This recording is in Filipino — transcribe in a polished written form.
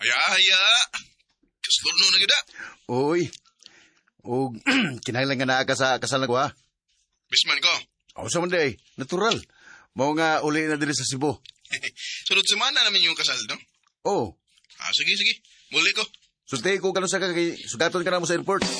Haya. Kasulno na gida. Uy, o kinahanglan nga naa ka sa kasalan ko ha. Bisman ko. O sa man day, natural. Mao nga uli na diri sa Cebu. Sunod semana namin yung kasal, no? Oh, Sige. Muli ko. sulti ko kanon sa kay sugaton ka na mo sa airport.